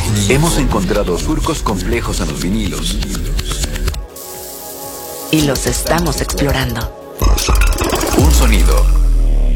Hemos encontrado surcos complejos en los vinilos. Y los estamos explorando. Un sonido